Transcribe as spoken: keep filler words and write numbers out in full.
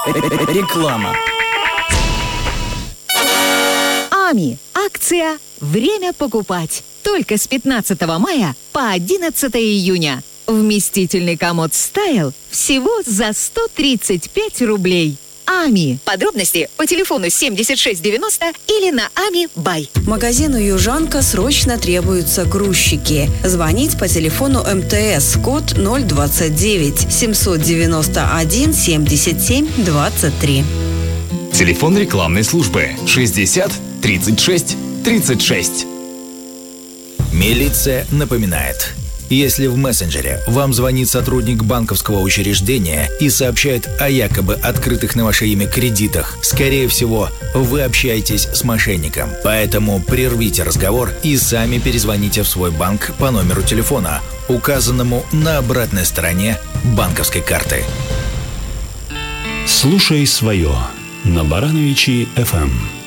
Реклама. АМИ. Акция «Время покупать». Только с пятнадцатого мая по одиннадцатое июня. Вместительный комод «Стайл» всего за сто тридцать пять рублей. АМИ. Подробности по телефону семьдесят шесть девяносто или на ами бай. Магазину «Южанка» срочно требуются грузчики. Звонить по телефону эм тэ эс, код ноль двадцать девять семьсот девяносто один семьдесят семь двадцать три. Телефон рекламной службы шестьдесят тридцать шесть тридцать шесть. Милиция напоминает. Если в мессенджере вам звонит сотрудник банковского учреждения и сообщает о якобы открытых на ваше имя кредитах, скорее всего, вы общаетесь с мошенником. Поэтому прервите разговор и сами перезвоните в свой банк по номеру телефона, указанному на обратной стороне банковской карты. Слушай свое на Барановичи эф эм.